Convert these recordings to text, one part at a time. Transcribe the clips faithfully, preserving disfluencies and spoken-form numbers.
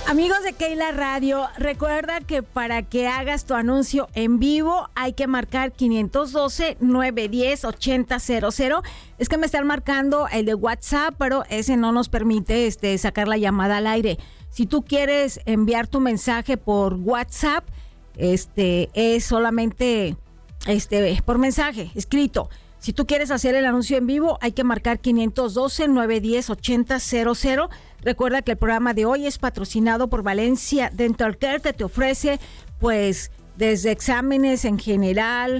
Amigos de Keila Radio, recuerda que para que hagas tu anuncio en vivo hay que marcar quinientos doce, nueve diez, ochenta cero cero. Es que me están marcando el de WhatsApp, pero ese no nos permite este, sacar la llamada al aire. Si tú quieres enviar tu mensaje por WhatsApp, este es solamente este por mensaje escrito. Si tú quieres hacer el anuncio en vivo, hay que marcar quinientos doce, nueve diez, ochenta cero cero. Recuerda que el programa de hoy es patrocinado por Valencia Dental Care, que te ofrece, pues, desde exámenes en general,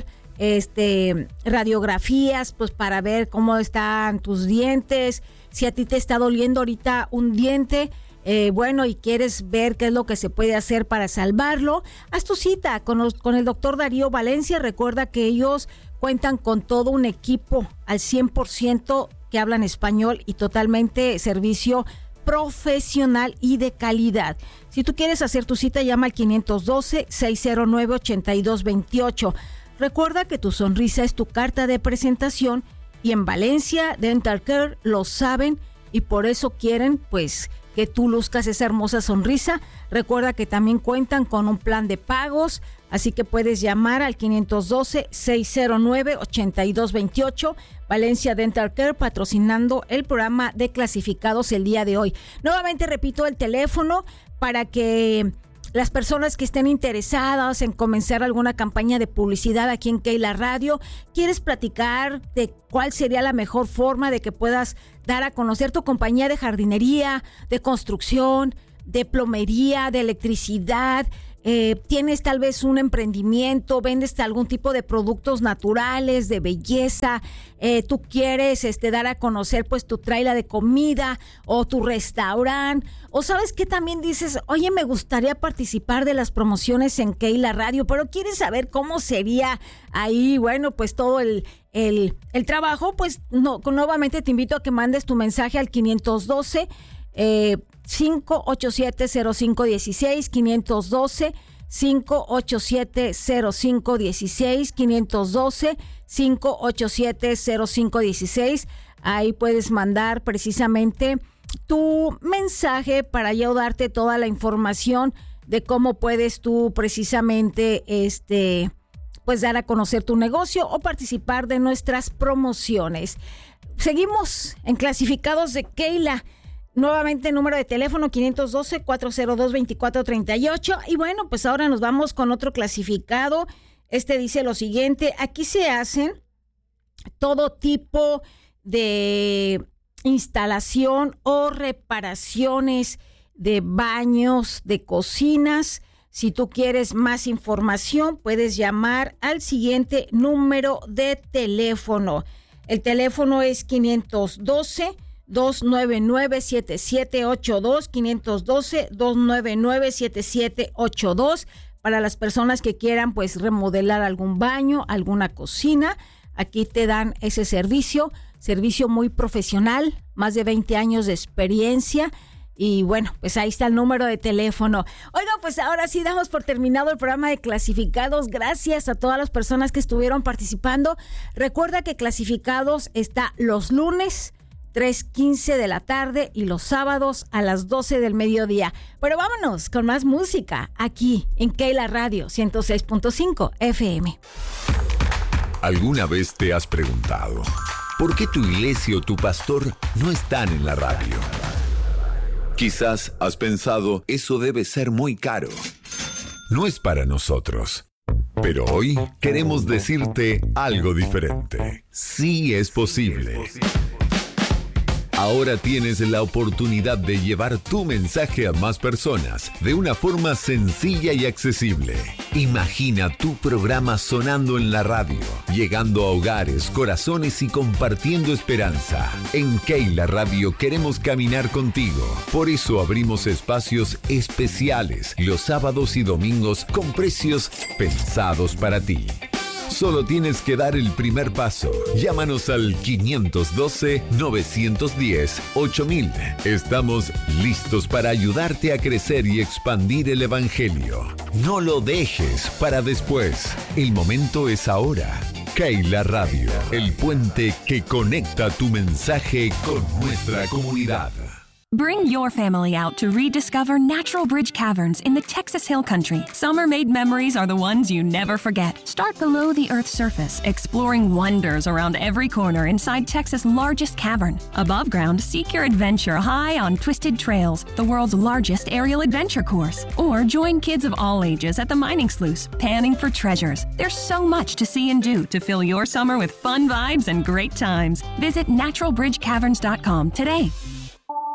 este, radiografías, pues, para ver cómo están tus dientes. Si a ti te está doliendo ahorita un diente, eh, bueno, y quieres ver qué es lo que se puede hacer para salvarlo, haz tu cita con, los, con el doctor Darío Valencia. Recuerda que ellos cuentan con todo un equipo al cien por ciento que hablan español y totalmente servicio profesional y de calidad. Si tú quieres hacer tu cita, llama al quinientos doce, seis cero nueve, ochenta y dos veintiocho. Recuerda que tu sonrisa es tu carta de presentación y en Valencia Dental Care lo saben y por eso quieren, pues, que tú luzcas esa hermosa sonrisa. Recuerda que también cuentan con un plan de pagos, así que puedes llamar al quinientos doce, seis cero nueve, ochenta y dos veintiocho. Valencia Dental Care patrocinando el programa de clasificados el día de hoy. Nuevamente repito el teléfono para que las personas que estén interesadas en comenzar alguna campaña de publicidad aquí en Keila Radio, quieres platicar de cuál sería la mejor forma de que puedas dar a conocer tu compañía de jardinería, de construcción, de plomería, de electricidad. Eh, tienes tal vez un emprendimiento, vendes algún tipo de productos naturales, de belleza, eh, tú quieres este, dar a conocer pues tu traila de comida o tu restaurante, o sabes que también dices, oye, me gustaría participar de las promociones en Keila Radio, pero quieres saber cómo sería ahí, bueno, pues todo el, el, el trabajo, pues no, nuevamente te invito a que mandes tu mensaje al quinientos doce, eh, cinco ocho siete, cero cinco uno seis, quinientos doce, cinco ocho siete, cero cinco uno seis, quinientos doce, cinco ocho siete, cero cinco uno seis. Ahí puedes mandar precisamente tu mensaje para yo darte toda la información de cómo puedes tú precisamente este pues dar a conocer tu negocio o participar de nuestras promociones. Seguimos en Clasificados de Keila. Nuevamente número de teléfono quinientos doce, cuatro cero dos, veinticuatro treinta y ocho. Y bueno, pues ahora nos vamos con otro clasificado. Este dice lo siguiente: aquí se hacen todo tipo de instalación o reparaciones de baños, de cocinas. Si tú quieres más información, puedes llamar al siguiente número de teléfono. El teléfono es quinientos doce, dos nueve nueve, siete siete ocho dos, quinientos doce, dos nueve nueve, siete siete ocho dos. Para las personas que quieran pues remodelar algún baño, alguna cocina, aquí te dan ese servicio, servicio muy profesional, más de veinte años de experiencia. Y bueno, pues ahí está el número de teléfono. Oiga, pues ahora sí damos por terminado el programa de Clasificados. Gracias a todas las personas que estuvieron participando. Recuerda que Clasificados está los lunes tres quince de la tarde y los sábados a las doce del mediodía. Pero vámonos con más música aquí en Keila Radio ciento seis punto cinco F M. ¿Alguna vez te has preguntado por qué tu iglesia o tu pastor no están en la radio? Quizás has pensado, eso debe ser muy caro. No es para nosotros. Pero hoy queremos decirte algo diferente. Sí es posible. Ahora tienes la oportunidad de llevar tu mensaje a más personas de una forma sencilla y accesible. Imagina tu programa sonando en la radio, llegando a hogares, corazones y compartiendo esperanza. En Keila Radio queremos caminar contigo. Por eso abrimos espacios especiales los sábados y domingos con precios pensados para ti. Solo tienes que dar el primer paso. Llámanos al quinientos doce, novecientos diez, ocho mil. Estamos listos para ayudarte a crecer y expandir el Evangelio. No lo dejes para después. El momento es ahora. Keila Radio, el puente que conecta tu mensaje con nuestra comunidad. Bring your family out to rediscover Natural Bridge Caverns in the Texas Hill Country. Summer-made memories are the ones you never forget. Start below the Earth's surface, exploring wonders around every corner inside Texas' largest cavern. Above ground, seek your adventure high on Twisted Trails, the world's largest aerial adventure course. Or join kids of all ages at the mining sluice, panning for treasures. There's so much to see and do to fill your summer with fun vibes and great times. Visit natural bridge caverns dot com today.